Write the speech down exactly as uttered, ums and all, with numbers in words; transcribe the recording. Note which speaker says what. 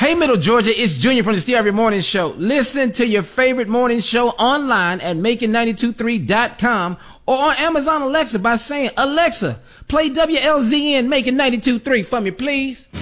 Speaker 1: Hey, Middle Georgia, it's Junior from the Steve Harvey Morning Show. Listen to your favorite morning show online at making ninety two three dot com or on Amazon Alexa by saying, Alexa, play W L Z N Making ninety two three for me, please.